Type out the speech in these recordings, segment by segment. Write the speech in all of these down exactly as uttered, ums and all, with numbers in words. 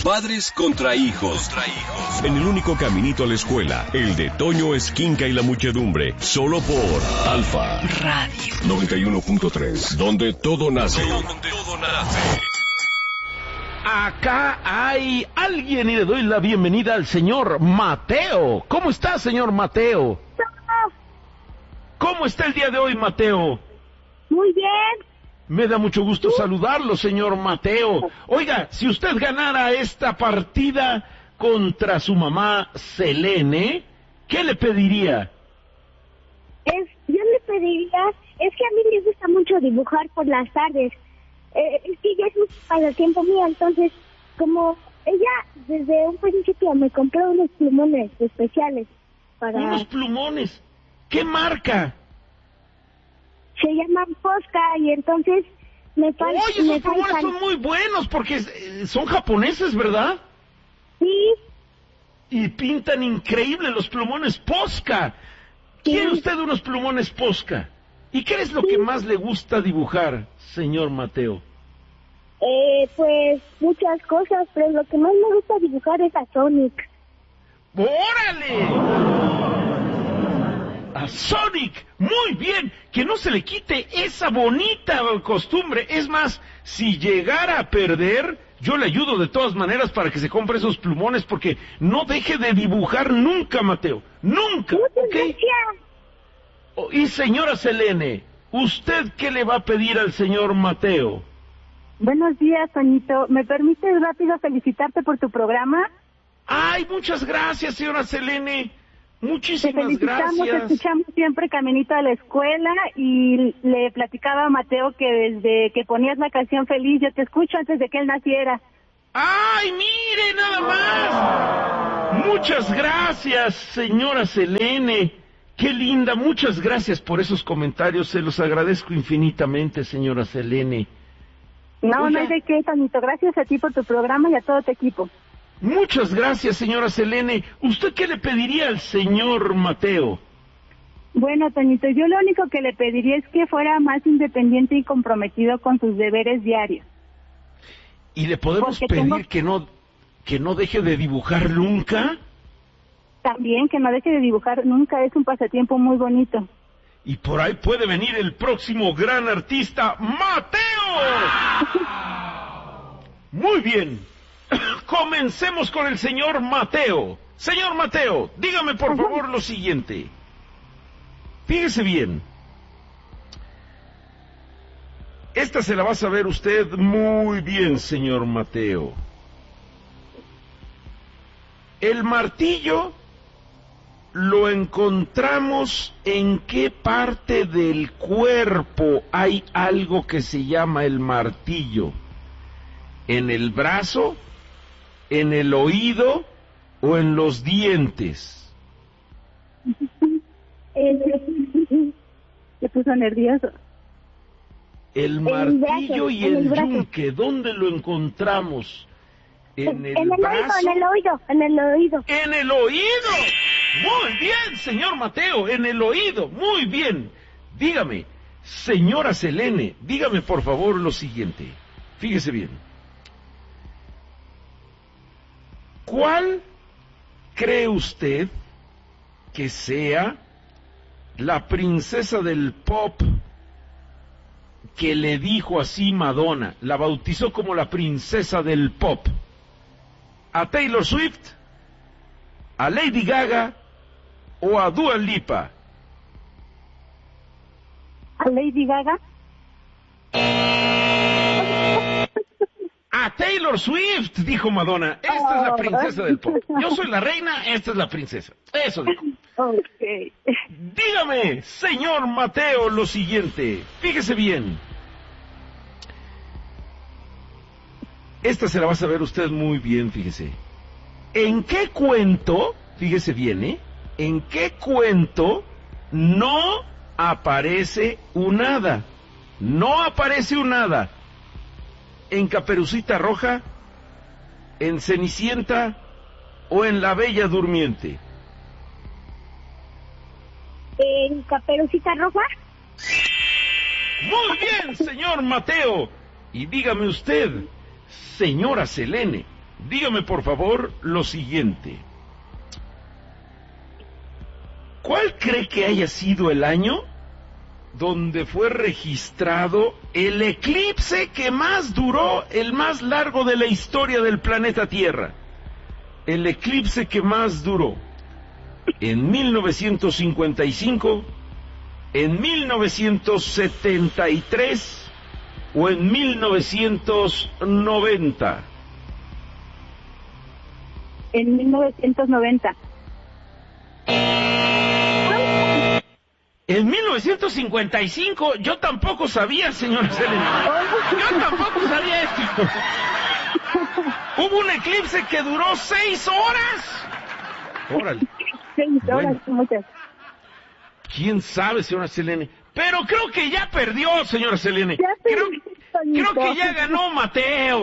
Padres contra hijos. Contra hijos. En el único caminito a la escuela, el de Toño Esquinca y la muchedumbre. Solo por Alfa Radio noventa y uno punto tres, donde todo nace. Donde todo nace. Acá hay alguien y le doy la bienvenida al señor Mateo. ¿Cómo está, señor Mateo? ¿Cómo está el día de hoy, Mateo? Muy bien. Me da mucho gusto saludarlo, señor Mateo. Oiga, si usted ganara esta partida contra su mamá Selene, ¿qué le pediría? Es, yo le pediría, es que a mí me gusta mucho dibujar por las tardes. Eh, es que ya es un pasatiempo mío, entonces, como ella desde un principio me compró unos plumones especiales para... ¿Unos plumones? ¿Qué marca? Se llaman Posca y entonces me faltan... Oye, esos plumones faltan... son muy buenos porque eh, son japoneses, ¿verdad? Sí. Y pintan increíble los plumones Posca. Sí. ¿Quiere usted unos plumones Posca? ¿Y qué es lo que más le gusta dibujar, señor Mateo? Eh, pues muchas cosas, pero lo que más me gusta dibujar es a Sonic. ¡Órale! A Sonic, muy bien, que no se le quite esa bonita costumbre. Es más, si llegara a perder, yo le ayudo de todas maneras para que se compre esos plumones, porque no deje de dibujar nunca, Mateo, nunca, ¿ok? Y señora Selene, ¿usted qué le va a pedir al señor Mateo? Buenos días, Toñito. ¿Me permites rápido felicitarte por tu programa? Ay, muchas gracias, señora Selene. Muchísimas te felicitamos, gracias. Te escuchamos siempre caminito a la escuela y le platicaba a Mateo que desde que ponías la canción Feliz, yo te escucho antes de que él naciera. ¡Ay, mire, nada más! Muchas gracias, señora Selene. ¡Qué linda! Muchas gracias por esos comentarios. Se los agradezco infinitamente, señora Selene. No, Oiga, no hay de qué, Toñito. Gracias a ti por tu programa y a todo tu equipo. Muchas gracias, señora Selene. ¿Usted qué le pediría al señor Mateo? Bueno, Toñito, yo lo único que le pediría es que fuera más independiente y comprometido con sus deberes diarios. ¿Y le podemos Porque pedir tengo... que no que no deje de dibujar nunca? También, que no deje de dibujar nunca, es un pasatiempo muy bonito. Y por ahí puede venir el próximo gran artista, Mateo. Muy bien. Comencemos con el señor Mateo. Señor Mateo, dígame por favor lo siguiente. Fíjese bien. Esta se la va a saber usted muy bien, señor Mateo. El martillo lo encontramos en qué parte del cuerpo hay algo que se llama el martillo. ¿En el brazo, en el oído o en los dientes? Se puso nervioso. El martillo y el yunque, ¿dónde lo encontramos? ¿En el brazo? En el oído, en el oído. ¡En el oído! Muy bien, señor Mateo, en el oído, muy bien. Dígame, señora Selene, dígame por favor lo siguiente. Fíjese bien. ¿Cuál cree usted que sea la princesa del pop que le dijo así Madonna, la bautizó como la princesa del pop? ¿A Taylor Swift, a Lady Gaga o a Dua Lipa? ¿A Lady Gaga? A Taylor Swift, dijo Madonna. Esta oh, es la princesa del pop. Yo soy la reina, esta es la princesa. Eso dijo. Okay. Dígame, señor Mateo, lo siguiente. Fíjese bien. Esta se la va a saber usted muy bien, fíjese. ¿En qué cuento, fíjese bien, ¿eh? ¿En qué cuento no aparece un hada? No aparece un hada. ¿En Caperucita Roja, en Cenicienta o en La Bella Durmiente? ¿En Caperucita Roja? Muy bien, señor Mateo. Y dígame usted, señora Selene, dígame por favor lo siguiente. ¿Cuál cree que haya sido el año donde fue registrado el eclipse que más duró, el más largo de la historia del planeta Tierra? El eclipse que más duró. ¿En mil novecientos cincuenta y cinco, en mil novecientos setenta y tres o en mil novecientos noventa? En mil novecientos noventa. En mil novecientos cincuenta y cinco, yo tampoco sabía, señora Selena. Yo tampoco sabía esto. Hubo un eclipse que duró seis horas. Órale. Seis horas, bueno, muchas. ¿Quién sabe, señora Selene? Pero creo que ya perdió, señora Selene. Creo, creo que ya ganó Mateo.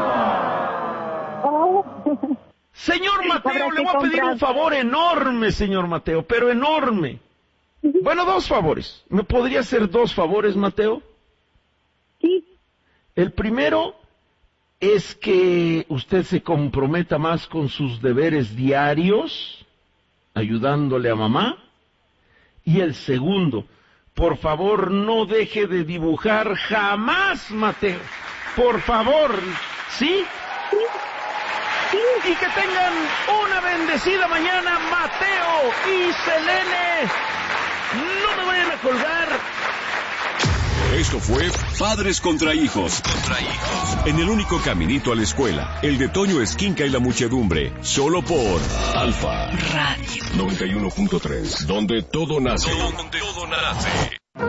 Oh. Señor Mateo, le voy a pedir un favor enorme, señor Mateo, pero enorme. Bueno, dos favores. ¿Me podría hacer dos favores, Mateo? Sí. El primero es que usted se comprometa más con sus deberes diarios, ayudándole a mamá. Y el segundo, por favor, no deje de dibujar jamás, Mateo. Por favor, ¿sí? Sí. Sí. Y que tengan una bendecida mañana, Mateo y Selene. No me vayan a colgar. Esto fue Padres contra Hijos. Contra Hijos. En el único caminito a la escuela, el de Toño Esquinca y la muchedumbre. Solo por Alfa Radio noventa y uno punto tres, donde todo nace. Donde todo nace.